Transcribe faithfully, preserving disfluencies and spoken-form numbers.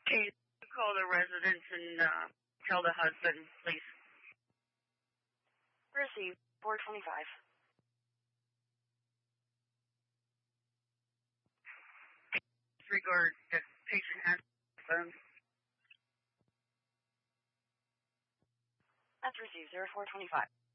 Can you call the residence and uh, tell the husband, please? Receive four twenty-five. Disregard the patient has the phone. That's received zero four twenty-five.